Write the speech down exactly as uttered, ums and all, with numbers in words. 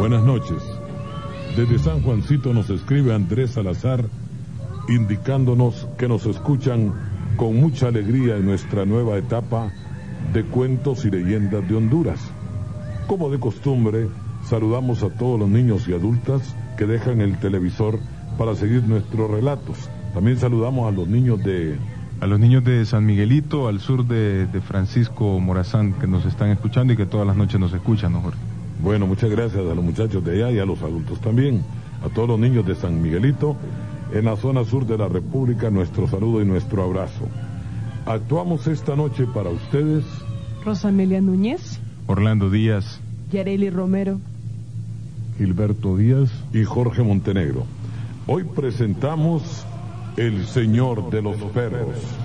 Buenas noches. Desde San Juancito nos escribe Andrés Salazar, indicándonos que nos escuchan con mucha alegría en nuestra nueva etapa de cuentos y leyendas de Honduras. Como de costumbre, saludamos a todos los niños y adultas que dejan el televisor para seguir nuestros relatos. También saludamos a los niños de... A los niños de San Miguelito, al sur de, de Francisco Morazán, que nos están escuchando y que todas las noches nos escuchan, ¿no, Jorge? Bueno, muchas gracias a los muchachos de allá y a los adultos también. A todos los niños de San Miguelito, en la zona sur de la República, nuestro saludo y nuestro abrazo. Actuamos esta noche para ustedes... Rosamelia Núñez, Orlando Díaz, Yareli Romero, Gilberto Díaz y Jorge Montenegro. Hoy presentamos El Señor de los Perros.